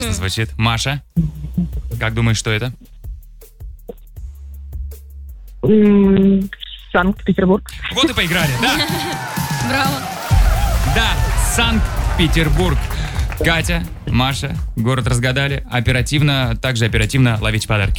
звучит. Маша, как думаешь, что это? Санкт-Петербург. Вот и поиграли, да? Браво. Да, Санкт-Петербург. Катя, Маша, город разгадали. Оперативно, также оперативно ловите подарки.